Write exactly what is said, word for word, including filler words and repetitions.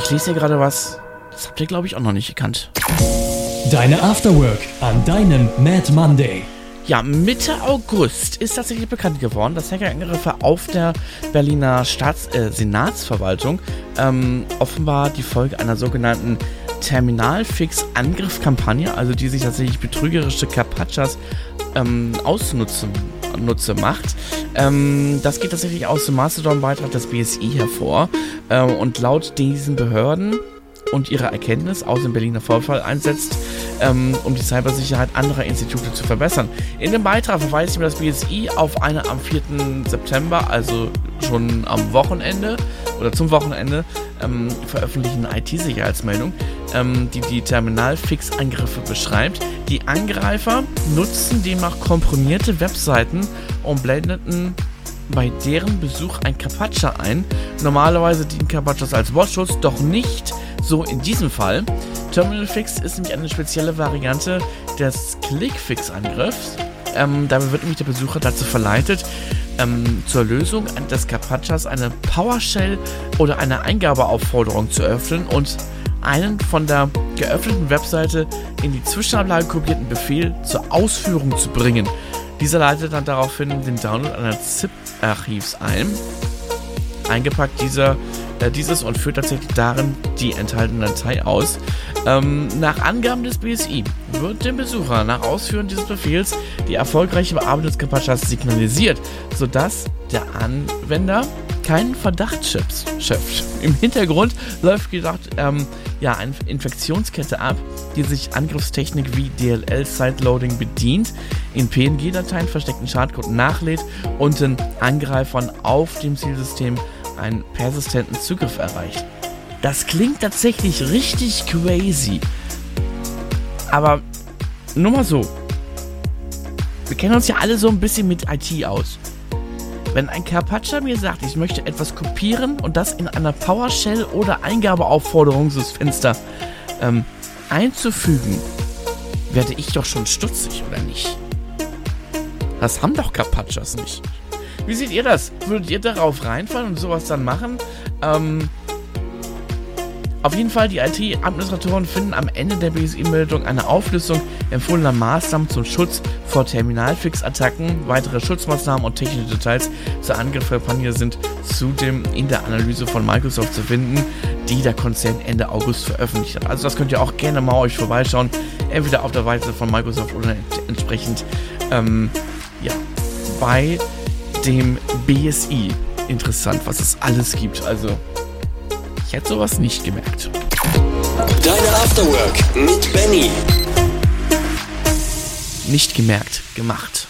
ich lese hier gerade was, das habt ihr, glaube ich, auch noch nicht gekannt. Deine Afterwork an deinem Mad Monday. Ja, Mitte August ist tatsächlich bekannt geworden, dass Hackerangriffe auf der Berliner Staats- äh, Senatsverwaltung ähm, offenbar die Folge einer sogenannten Terminalfix-Angriffskampagne, also die sich tatsächlich betrügerische Captchas ähm, ausnutzen Nutze macht. Ähm, das geht tatsächlich aus dem Mastodon-Beitrag des B S I hervor ähm, und laut diesen Behörden und ihrer Erkenntnis aus dem Berliner Vorfall einsetzt, ähm, um die Cybersicherheit anderer Institute zu verbessern. In dem Beitrag verweist mir das B S I auf eine am vierten September, also schon am Wochenende oder zum Wochenende, ähm, veröffentlichten I T-Sicherheitsmeldung, ähm, die die Terminalfix-Angriffe beschreibt. Die Angreifer nutzen demnach komprimierte Webseiten und blendeten bei deren Besuch ein Captcha ein. Normalerweise dienen Captchas als Wortschutz, doch nicht so in diesem Fall. Terminalfix ist nämlich eine spezielle Variante des Clickfix-Angriffs. Ähm, dabei wird nämlich der Besucher dazu verleitet, ähm, zur Lösung des Captchas eine PowerShell oder eine Eingabeaufforderung zu öffnen und einen von der geöffneten Webseite in die Zwischenablage kopierten Befehl zur Ausführung zu bringen. Dieser leitet dann daraufhin den Download einer ZIP-Archivs ein. Eingepackt dieser, äh, dieses und führt tatsächlich darin die enthaltene Datei aus. Ähm, nach Angaben des B S I wird dem Besucher nach Ausführen dieses Befehls die erfolgreiche Bearbeitung des Captchas signalisiert, sodass der Anwender keinen Verdacht schöpft. Im Hintergrund läuft gedacht ähm, ja, eine Infektionskette ab, die sich Angriffstechnik wie D L L-Sideloading bedient, in P N G-Dateien versteckten Schadcode nachlädt und den Angreifern auf dem Zielsystem einen persistenten Zugriff erreicht. Das klingt tatsächlich richtig crazy. Aber nur mal so. Wir kennen uns ja alle so ein bisschen mit I T aus. Wenn ein Captcha mir sagt, ich möchte etwas kopieren und das in einer PowerShell oder Eingabeaufforderungsfenster ähm, einzufügen, werde ich doch schon stutzig, oder nicht? Das haben doch Captchas nicht. Wie seht ihr das? Würdet ihr darauf reinfallen und sowas dann machen? Ähm, auf jeden Fall, die I T-Administratoren finden am Ende der B S I-Meldung eine Auflistung empfohlener Maßnahmen zum Schutz vor Terminalfix-Attacken. Weitere Schutzmaßnahmen und technische Details zur Angriffskampagne sind zudem in der Analyse von Microsoft zu finden, die der Konzern Ende August veröffentlicht hat. Also das könnt ihr auch gerne mal euch vorbeischauen, entweder auf der Seite von Microsoft oder entsprechend ähm, ja, bei dem B S I. Interessant, was es alles gibt. Also ich hätte sowas nicht gemerkt. Deine Afterwork mit Benny. Nicht gemerkt, gemacht.